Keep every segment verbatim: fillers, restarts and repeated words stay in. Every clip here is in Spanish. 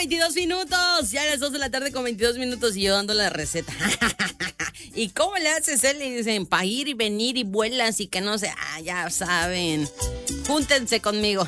veintidós minutos. Ya a las dos de la tarde con veintidós minutos y yo dando la receta. ¿Y cómo le haces? Él le dicen, para ir y venir y vuelas y que no sé. Ah, ya saben. Júntense conmigo.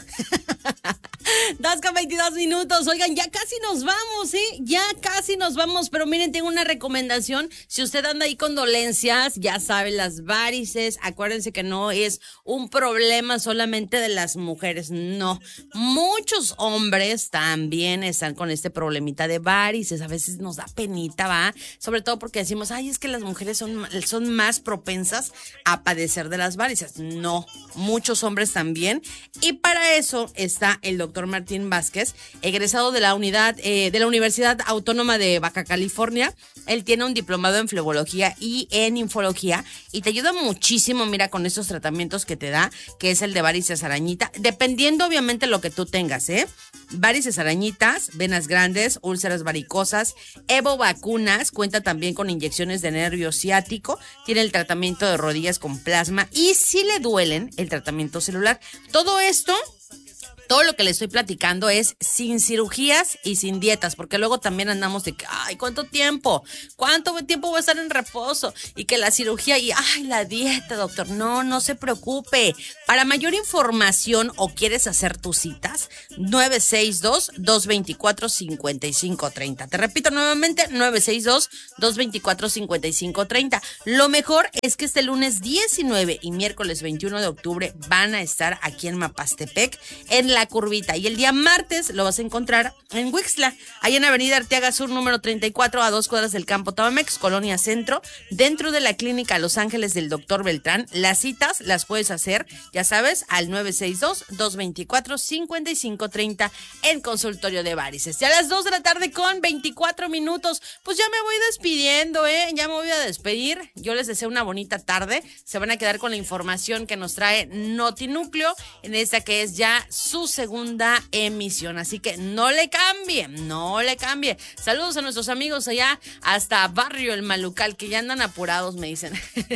dos con veintidós minutos. Oigan, ya casi nos vamos, ¿eh? Ya casi nos vamos. Pero miren, tengo una recomendación. Si usted anda ahí con dolencias, ya sabe, las varices. Acuérdense que no es un problema solamente de las mujeres. No. Muchos hombres también están con este problemita de varices. A veces nos da penita, ¿va? Sobre todo porque decimos, ay, es que las mujeres son, son más propensas a padecer de las varices. No. Muchos hombres también. Y para eso está el doctor Martín Vázquez, egresado de la unidad eh, de la Universidad Autónoma de Baja California. Él tiene un diplomado en flebología y en infología y te ayuda muchísimo, mira, con estos tratamientos que te da, que es el de varices arañita, dependiendo obviamente lo que tú tengas, ¿eh? Varices arañitas, venas grandes, úlceras varicosas, Evo vacunas, cuenta también con inyecciones de nervio ciático, tiene el tratamiento de rodillas con plasma y si le duelen, el tratamiento celular. Todo esto, todo lo que le estoy platicando es sin cirugías y sin dietas, porque luego también andamos de que, ay, ¿cuánto tiempo? ¿Cuánto tiempo voy a estar en reposo? Y que la cirugía y, ay, la dieta, doctor. No, no se preocupe. Para mayor información o quieres hacer tus citas, nueve seis dos, dos dos cuatro, cinco cinco tres cero. Te repito nuevamente, nueve seis dos, dos dos cuatro, cinco cinco tres cero. Lo mejor es que este lunes diecinueve y miércoles veintiuno de octubre van a estar aquí en Mapastepec, en La Curvita, y el día martes lo vas a encontrar en Wixla, ahí en Avenida Arteaga Sur número treinta y cuatro, a dos cuadras del Campo Tabamex, Colonia Centro, dentro de la clínica Los Ángeles del doctor Beltrán. Las citas las puedes hacer, ya sabes, al nueve seis dos, dos dos cuatro, cinco cinco tres cero en consultorio de varices. Ya a las dos de la tarde con veinticuatro minutos, pues ya me voy despidiendo, eh, ya me voy a despedir. Yo les deseo una bonita tarde, se van a quedar con la información que nos trae Notinúcleo en esta que es ya su segunda emisión, así que no le cambie, no le cambie. Saludos a nuestros amigos allá hasta Barrio El Malucal, que ya andan apurados, me dicen.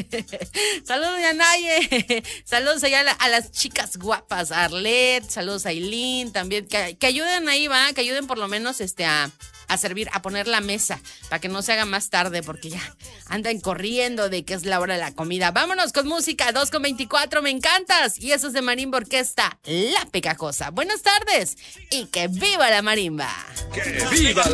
Saludos a Naye, saludos allá a, la, a las chicas guapas, a Arlet, saludos a Aileen, también, que, que ayuden ahí, va, que ayuden por lo menos este a... a servir, a poner la mesa, para que no se haga más tarde, porque ya andan corriendo de que es la hora de la comida. Vámonos con música, dos con veinticuatro, me encantas, y eso es de Marimba Orquesta, La Pegajosa. Buenas tardes, y que viva la marimba. ¡Que viva!